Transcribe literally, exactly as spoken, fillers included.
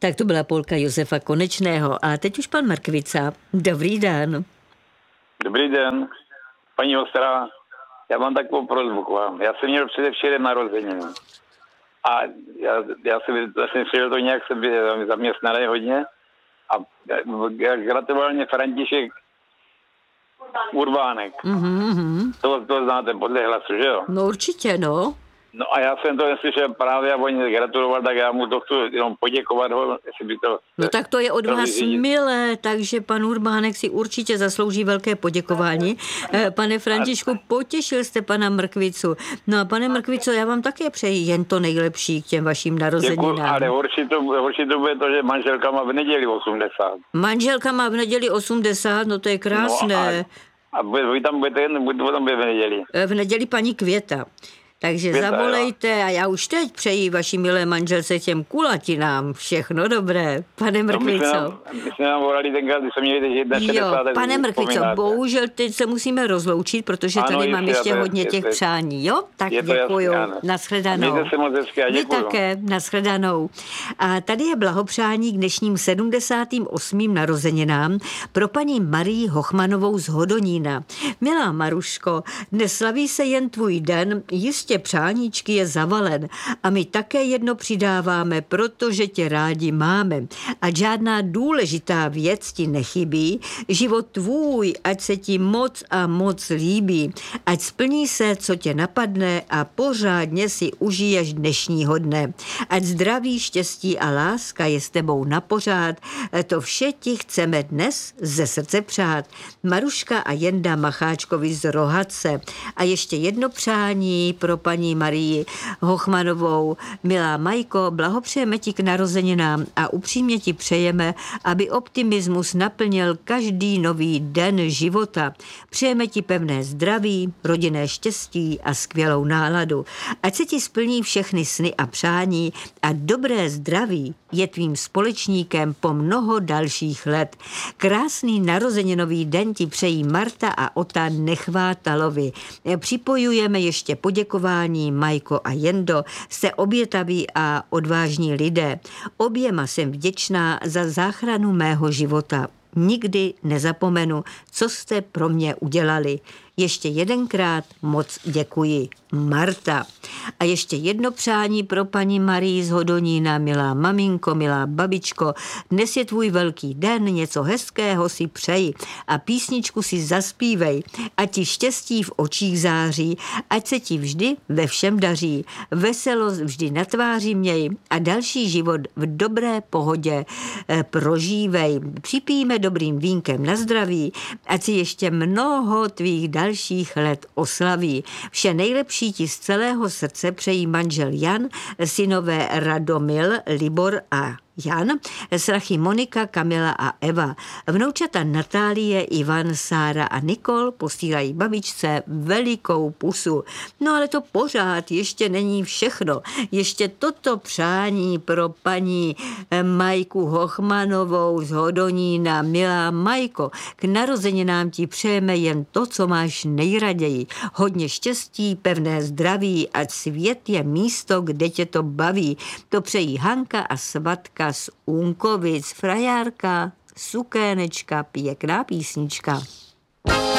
Tak to byla polka Josefa Konečného. A teď už pan Mrkvica. Dobrý den. Dobrý den. Paní Ostrá, já mám takovou prosbu k vám. Já jsem měl předevčírem narozeniny. A já, já jsem vlastně přijel to nějak, jsem byl zaměstnaný hodně. A gratuloval mě František Urbánek. Mm-hmm. To, to znáte podle hlasu, že jo? No určitě, no. No a já jsem to neslyšel právě a oni gratuloval, tak já mu to chci jenom poděkovat ho, jestli by to... No tak to je od vás milé, takže pan Urbánek si určitě zaslouží velké poděkování. Pane Františku, potěšil jste pana Mrkvicu. No a pane Mrkvico, já vám také přeji jen to nejlepší k těm vašim narozeninám. Děkuji, ale horší to, horší to bude to, že manželka má v neděli osmdesát. Manželka má v neděli osmdesát, no to je krásné. No a, a vy tam budete jen, budete tam v neděli. V neděli paní Květa. Takže Květa, zavolejte jo. A já už teď přeji vaší milé manželce těm kulatinám všechno dobré. Pane Mrkvico. No, my jsme nám volali tenkrát, když jsme měli jedna šedesát. Jo, pane Mrkvico, bohužel teď se musíme rozloučit, protože ano, tady mám ještě hodně je, těch je, přání, jo? Tak děkuju. Nashledanou. Mějte se moc hezky a děkuju. Vy také, nashledanou. A tady je blahopřání k dnešním sedmdesátým osmým narozeninám pro paní Marii Hochmanovou z Hodonína. Milá Maruško, dnes slaví se jen tvůj den, jistě přáníčky je zavalen a my také jedno přidáváme, protože tě rádi máme. Ať žádná důležitá věc ti nechybí, život tvůj, ať se ti moc a moc líbí, ať splní se, co tě napadne a pořádně si užiješ dnešního dne. Ať zdraví, štěstí a láska je s tebou na pořád, to vše ti chceme dnes ze srdce přát. Maruška a Jenda Macháčkovi z Rohatce. A ještě jedno přání pro paní Marii Hochmanovou. Milá Majko, blahopřejeme ti k narozeninám a upřímně ti přejeme, aby optimismus naplnil každý nový den života. Přejeme ti pevné zdraví, rodinné štěstí a skvělou náladu. Ať se ti splní všechny sny a přání a dobré zdraví je tvým společníkem po mnoho dalších let. Krásný narozeninový den ti přejí Marta a Ota Nechvátalovi. Připojujeme ještě poděkování Majko a Jendo, jste obětaví a odvážní lidé. Oběma jsem vděčná za záchranu mého života. Nikdy nezapomenu, co jste pro mě udělali. Ještě jedenkrát moc děkuji. Marta. A ještě jedno přání pro paní Marii z Hodonína. Milá maminko, milá babičko, dnes je tvůj velký den, něco hezkého si přeji a písničku si zaspívej. Ať ti štěstí v očích září, ať se ti vždy ve všem daří. Veselost vždy na tváři měj a další život v dobré pohodě eh, prožívej. Připijme dobrým vínkem na zdraví, ať si ještě mnoho tvých dalších let oslaví. Vše nejlepší ti z celého srdce přejí manžel Jan, synové Radomil, Libor a Jan, srachy Monika, Kamila a Eva. Vnoučata Natálie, Ivan, Sára a Nikol posílají babičce velikou pusu. No ale to pořád ještě není všechno. Ještě toto přání pro paní Majku Hochmanovou z Hodonína. Milá Majko, k narozeninám ti přejeme jen to, co máš nejraději. Hodně štěstí, pevné zdraví, ať svět je místo, kde tě to baví. To přejí Hanka a svatka z Únkovic, frajárka, sukénečka, pěkná písnička.